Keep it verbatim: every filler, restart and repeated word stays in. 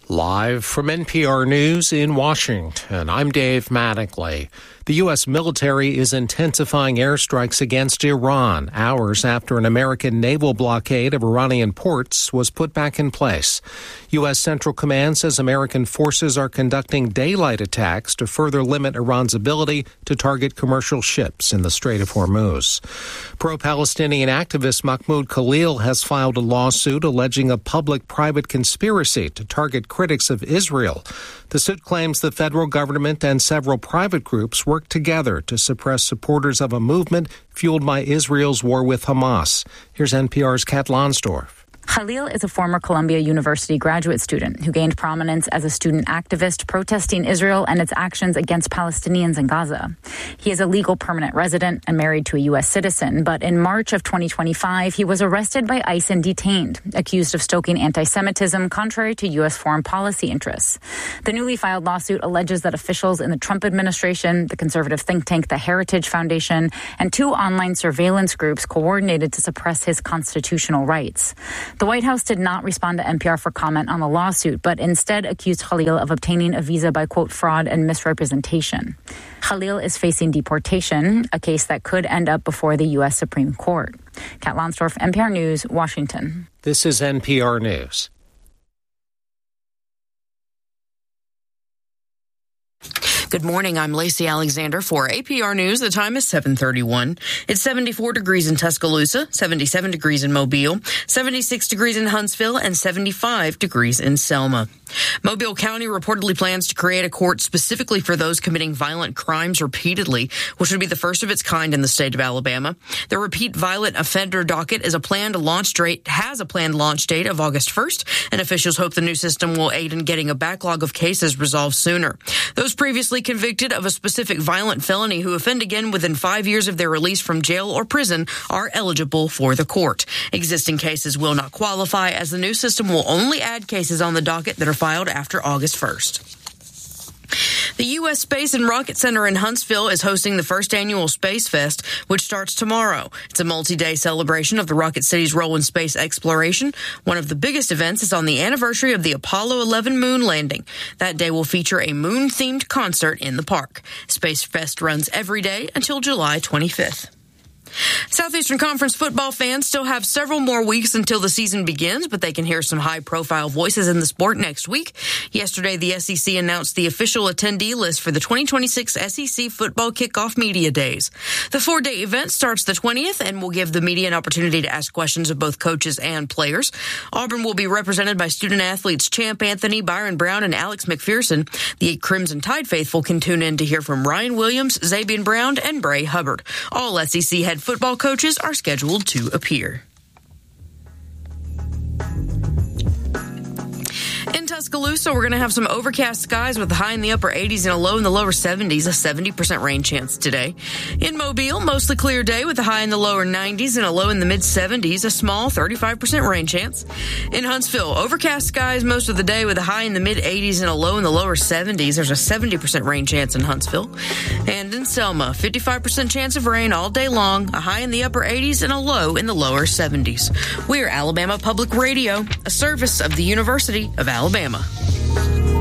Live from N P R News in Washington, I'm Dave Mattingly. The U S military is intensifying airstrikes against Iran hours after an American naval blockade of Iranian ports was put back in place. U S Central Command says American forces are conducting daylight attacks to further limit Iran's ability to target commercial ships in the Strait of Hormuz. Pro-Palestinian activist Mahmoud Khalil has filed a lawsuit alleging a public-private conspiracy to target critics of Israel. The suit claims the federal government and several private groups worked together to suppress supporters of a movement fueled by Israel's war with Hamas. Here's N P R's Kat Lonsdorf. Khalil is a former Columbia University graduate student who gained prominence as a student activist protesting Israel and its actions against Palestinians in Gaza. He is a legal permanent resident and married to a U S citizen, but in March of twenty twenty-five, he was arrested by ICE and detained, accused of stoking anti-Semitism contrary to U S foreign policy interests. The newly filed lawsuit alleges that officials in the Trump administration, the conservative think tank The Heritage Foundation, and two online surveillance groups coordinated to suppress his constitutional rights. The White House did not respond to N P R for comment on the lawsuit, but instead accused Khalil of obtaining a visa by, quote, fraud and misrepresentation. Khalil is facing deportation, a case that could end up before the U S Supreme Court. Kat Lonsdorf, N P R News, Washington. This is N P R News. Good morning. I'm Lacey Alexander for A P R News. The time is seven thirty-one. It's seventy-four degrees in Tuscaloosa, seventy-seven degrees in Mobile, seventy-six degrees in Huntsville, and seventy-five degrees in Selma. Mobile County reportedly plans to create a court specifically for those committing violent crimes repeatedly, which would be the first of its kind in the state of Alabama. The repeat violent offender docket is a planned launch date, has a planned launch date of August first, and officials hope the new system will aid in getting a backlog of cases resolved sooner. Those previously convicted of a specific violent felony who offend again within five years of their release from jail or prison are eligible for the court. Existing cases will not qualify, as the new system will only add cases on the docket that are filed after August first. The U S Space and Rocket Center in Huntsville is hosting the first annual Space Fest, which starts tomorrow. It's a multi-day celebration of the Rocket City's role in space exploration. One of the biggest events is on the anniversary of the Apollo eleven moon landing. That day will feature a moon-themed concert in the park. Space Fest runs every day until July twenty-fifth. Southeastern Conference football fans still have several more weeks until the season begins, but they can hear some high-profile voices in the sport next week. Yesterday, the S E C announced the official attendee list for the twenty twenty-six S E C Football Kickoff Media Days. The four-day event starts the twentieth and will give the media an opportunity to ask questions of both coaches and players. Auburn will be represented by student-athletes Champ Anthony, Byron Brown, and Alex McPherson. The Crimson Tide faithful can tune in to hear from Ryan Williams, Zabian Brown, and Bray Hubbard. All S E C head football coaches are scheduled to appear. In Tuscaloosa, we're going to have some overcast skies with a high in the upper eighties and a low in the lower seventies, a seventy percent rain chance today. In Mobile, mostly clear day with a high in the lower nineties and a low in the mid-seventies, a small thirty-five percent rain chance. In Huntsville, overcast skies most of the day with a high in the mid-eighties and a low in the lower seventies. There's a seventy percent rain chance in Huntsville. And in Selma, fifty-five percent chance of rain all day long, a high in the upper eighties and a low in the lower seventies. We're Alabama Public Radio, a service of the University of Alabama.